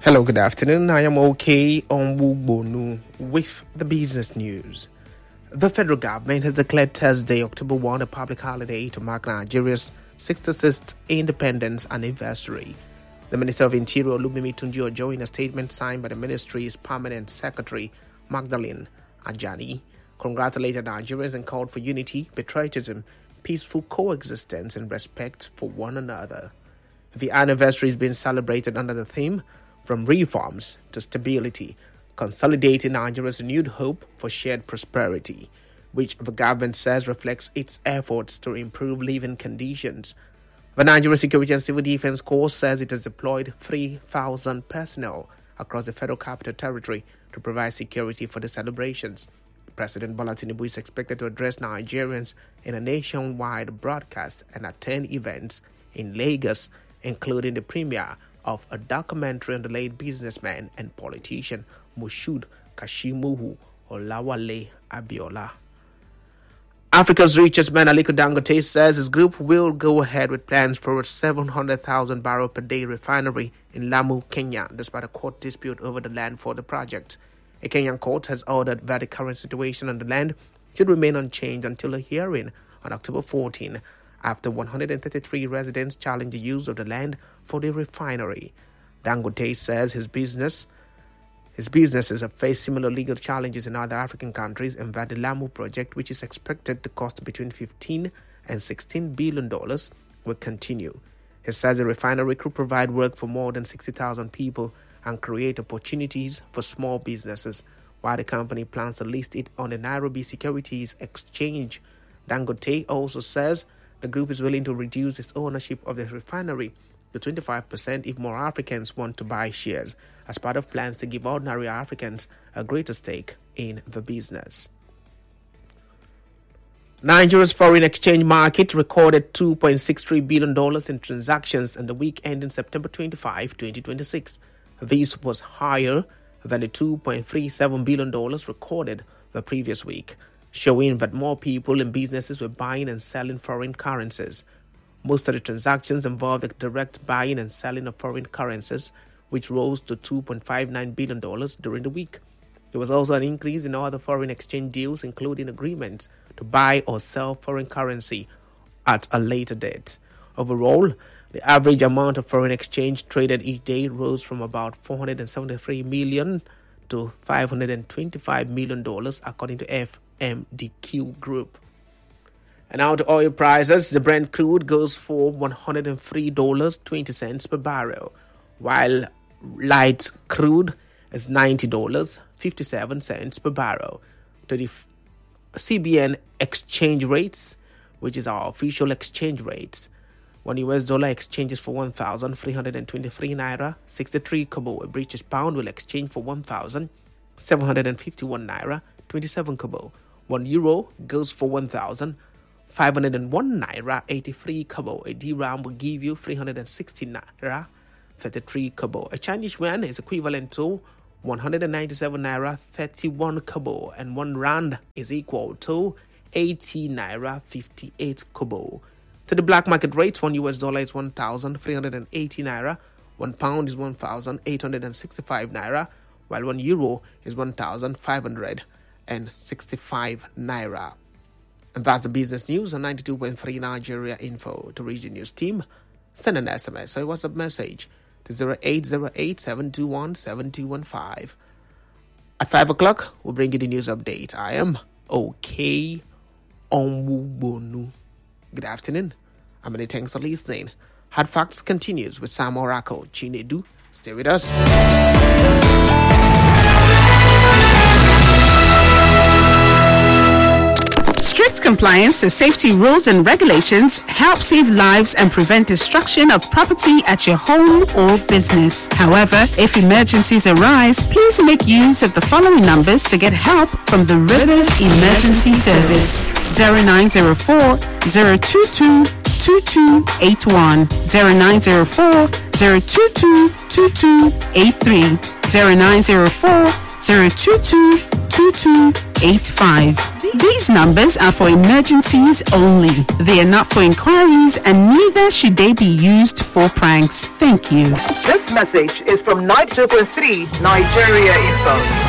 Hello, good afternoon. I am OK Onwugbonu with the business news. The federal government has declared Thursday, October 1, a public holiday to mark Nigeria's 66th independence anniversary. The Minister of Interior, Olubimi Tunji-Ojo, in a statement signed by the ministry's permanent secretary, Magdalene Ajani, congratulated Nigerians and called for unity, patriotism, peaceful coexistence, and respect for one another. The anniversary is being celebrated under the theme From Reforms to Stability, consolidating Nigeria's renewed hope for shared prosperity, which the government says reflects its efforts to improve living conditions. The Nigeria Security and Civil Defense Corps says it has deployed 3,000 personnel across the Federal Capital Territory to provide security for the celebrations. President Bola Tinubu is expected to address Nigerians in a nationwide broadcast and attend events in Lagos, including the premiere of a documentary on the late businessman and politician Moshood Kashimuhu Olawale Abiola. Africa's richest man Aliko Dangote says his group will go ahead with plans for a 700,000 barrel per day refinery in Lamu, Kenya, despite a court dispute over the land for the project. A Kenyan court has ordered that the current situation on the land should remain unchanged until a hearing on October 14, after 133 residents challenged the use of the land for the refinery. Dangote says his businesses have faced similar legal challenges in other African countries, and that the Lamu project, which is expected to cost between $15 and $16 billion, will continue. He says the refinery could provide work for more than 60,000 people and create opportunities for small businesses, while the company plans to list it on the Nairobi Securities Exchange. Dangote also says the group is willing to reduce its ownership of the refinery to 25% if more Africans want to buy shares, as part of plans to give ordinary Africans a greater stake in the business. Nigeria's foreign exchange market recorded $2.63 billion in transactions in the week ending September 25, 2026. This was higher than the $2.37 billion recorded the previous week, showing that more people and businesses were buying and selling foreign currencies. Most of the transactions involved the direct buying and selling of foreign currencies, which rose to $2.59 billion during the week. There was also an increase in other foreign exchange deals, including agreements to buy or sell foreign currency at a later date. Overall, the average amount of foreign exchange traded each day rose from about $473 million to $525 million, according to FMDQ Group. And now to oil prices. The Brent crude goes for $103.20 per barrel, while light crude is $90.57 per barrel. To the CBN exchange rates, which is our official exchange rates, $1 exchanges for 1,323 naira 63 kobo. A British pound will exchange for 1,751 naira 27 kobo. €1 goes for 1,501 naira 83 kobo. A dirham will give you 360 naira 33 kobo. A Chinese yuan is equivalent to 197 naira 31 kobo, and 1 rand is equal to 80 naira 58 kobo. To the black market rates, $1 is 1,380 naira, 1 pound is 1,865 naira, while €1 is 1,565 naira. And that's the business news on 92.3 Nigeria Info. To reach the news team, send an SMS or WhatsApp message to 0808-721-7215. At 5 o'clock, we'll bring you the news update. I am OK Onwugbonu. Good afternoon. I'm many thanks for listening. Hard Facts continues with Sam Oracle. Chinedu, stay with us. Strict compliance to safety rules and regulations help save lives and prevent destruction of property at your home or business. However, if emergencies arise, please make use of the following numbers to get help from the Rivers Emergency Service: 0904 022 2281, 0904 022 2283, 0904 0222285. These numbers are for emergencies only. They are not for inquiries, and neither should they be used for pranks. Thank you. This message is from 92.3 Nigeria Info.